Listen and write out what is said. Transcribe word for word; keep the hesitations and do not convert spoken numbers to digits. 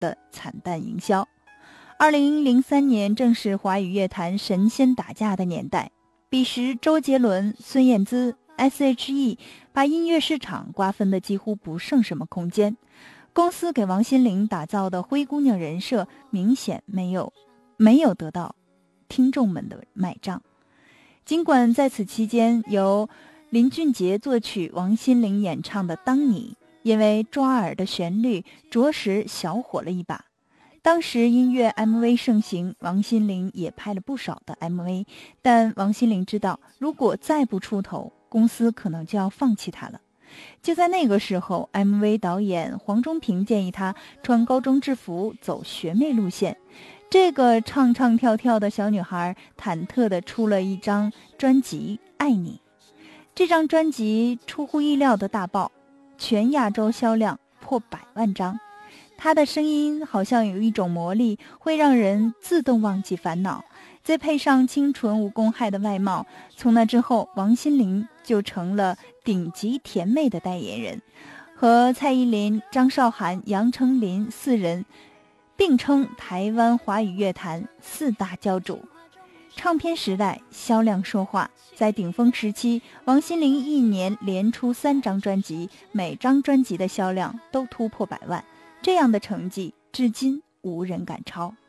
的惨淡营销。二零零三年正是华语乐坛神仙打架的年代，彼时周杰伦、孙燕姿、S H E 把音乐市场瓜分的几乎不剩什么空间。公司给王心凌打造的灰姑娘人设明显没有没有得到听众们的买账。尽管在此期间由林俊杰作曲，王心凌演唱的《当你》因为抓耳的旋律着实小火了一把。当时音乐 M V 盛行，王心凌也拍了不少的 M V， 但王心凌知道，如果再不出头，公司可能就要放弃她了。就在那个时候， M V 导演黄中平建议她穿高中制服，走学妹路线。这个唱唱跳跳的小女孩忐忑地出了一张专辑《爱你》。这张专辑出乎意料的大爆，全亚洲销量破百万张。她的声音好像有一种魔力，会让人自动忘记烦恼。再配上清纯无公害的外貌，从那之后，王心凌就成了顶级甜妹的代言人，和蔡依林、张韶涵、杨丞琳四人并称台湾华语乐坛四大教主。唱片时代，销量说话。在顶峰时期，王心凌一年连出三张专辑，每张专辑的销量都突破百万，这样的成绩至今无人敢超。